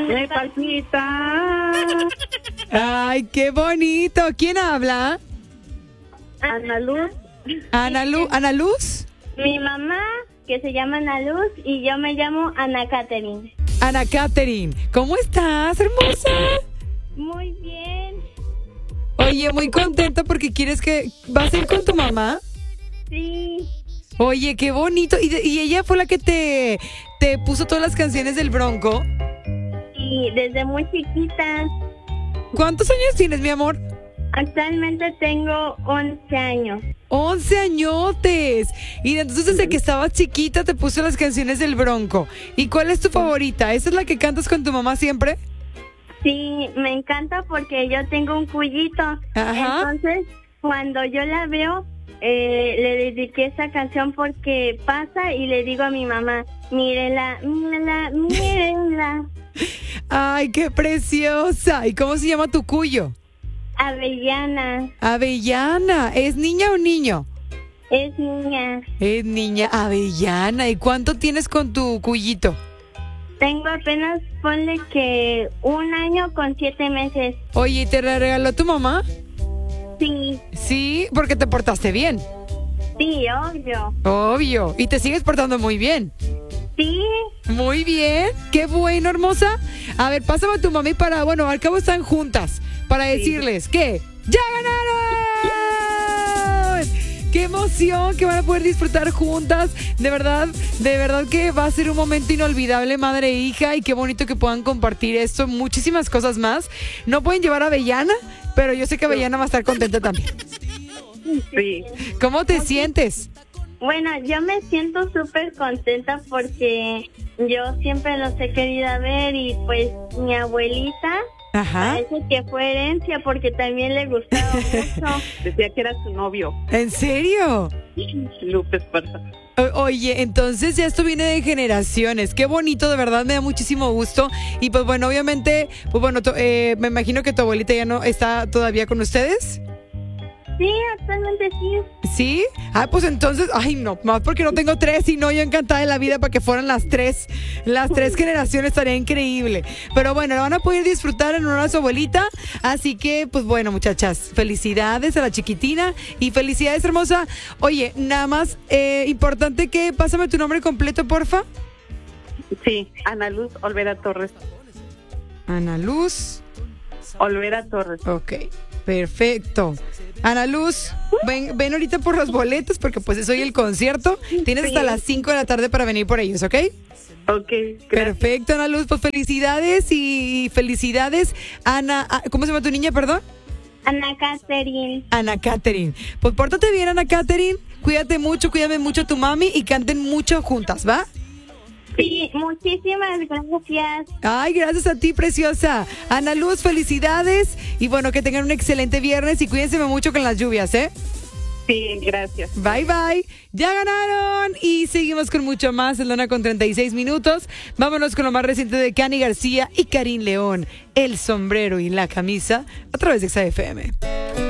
Pasita. Ay, qué bonito. ¿Quién habla? Ana Luz. ¿Ana Luz? Mi mamá, que se llama Ana Luz, y yo me llamo Ana Catherine. Ana Catherine, ¿cómo estás, hermosa? Muy bien. Oye, muy contenta porque quieres que... ¿Vas a ir con tu mamá? Sí. Oye, qué bonito. ¿Y ella fue la que te puso todas las canciones del Bronco? Y desde muy chiquita. ¿Cuántos años tienes, mi amor? Actualmente tengo 11 años. 11 añotes. Y entonces desde que estabas chiquita te puso las canciones del Bronco. ¿Y cuál es tu favorita? ¿Esa es la que cantas con tu mamá siempre? Sí, me encanta porque yo tengo un cuyito. Ajá. Entonces, cuando yo la veo, le dediqué esa canción porque pasa y le digo a mi mamá, mírenla, mírenla, mírenla. Ay, qué preciosa. ¿Y cómo se llama tu cuyo? Avellana. Avellana. ¿Es niña o niño? Es niña. Es niña Avellana. ¿Y cuánto tienes con tu cuyito? Tengo apenas, ponle que 1 año con 7 meses. Oye, ¿y te la regaló tu mamá? Sí, Sí, porque te portaste bien. sí, obvio. Obvio. Y te sigues portando muy bien. Sí, Muy bien. Qué bueno, hermosa. A ver, pásame a tu mami para... Bueno, al cabo están juntas. Para decirles que... ¡Ya ganaron! ¡Qué emoción! Que van a poder disfrutar juntas. De verdad que va a ser un momento inolvidable, madre e hija. Y qué bonito que puedan compartir esto. Muchísimas cosas más. No pueden llevar a Avellana, pero yo sé que Avellana va a estar contenta también. Sí. ¿Cómo te sientes? bueno, yo me siento súper contenta porque yo siempre los he querido ver y pues mi abuelita Ajá. parece que fue herencia porque también le gustaba mucho. Decía que era su novio, ¿En serio? Lupe Esparza. Oye, entonces ya esto viene de generaciones. Qué bonito, de verdad, me da muchísimo gusto. Y pues bueno, obviamente, pues bueno, me imagino que tu abuelita ya no está todavía con ustedes. Sí, actualmente sí. ¿Sí? Ah, pues entonces, ay no, más porque no tengo 3 y no, yo encantada de la vida para que fueran las 3. Las 3 generaciones estaría increíble. Pero bueno, lo van a poder disfrutar en honor a su abuelita. Así que, pues bueno, muchachas, felicidades a la chiquitina y felicidades, hermosa. Oye, nada más, importante que, pásame tu nombre completo, porfa. Sí, Ana Luz Olvera Torres. Ana Luz. Olvera Torres. Ok, perfecto. Ana Luz, ven ahorita por los boletos porque pues es hoy el concierto. Tienes hasta las 5 de la tarde para venir por ellos, ¿ok? Ok, gracias. Perfecto, Ana Luz, pues felicidades y felicidades. Ana, ¿cómo se llama tu niña, perdón? Ana Catherine. Ana Catherine. Pues pórtate bien, Ana Catherine. Cuídate mucho, cuídame mucho a tu mami y canten mucho juntas, ¿va? Sí, muchísimas gracias. Ay, gracias a ti, preciosa. Ana Luz, felicidades. Y bueno, que tengan un excelente viernes y cuídense mucho con las lluvias, ¿eh? Sí, gracias. Bye, bye. Ya ganaron. Y seguimos con mucho más en Lona con 36 minutos. Vámonos con lo más reciente de Cani García y Karim León. El sombrero y la camisa a través de XFM.